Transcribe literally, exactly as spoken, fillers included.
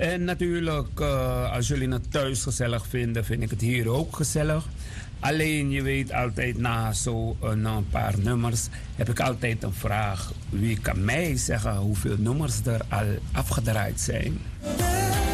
En natuurlijk, uh, als jullie het thuis gezellig vinden, vind ik het hier ook gezellig. Alleen, je weet altijd, na zo'n uh, paar nummers heb ik altijd een vraag. Wie kan mij zeggen hoeveel nummers er al afgedraaid zijn?